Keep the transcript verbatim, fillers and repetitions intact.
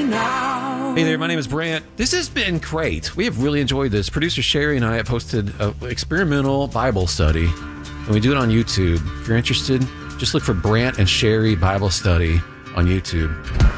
now. Hey there, my name is Brant. This has been great. We have really enjoyed this. Producer Sherry and I have hosted an experimental Bible study, and we do it on YouTube. If you're interested, just look for Brant and Sherry Bible Study on YouTube.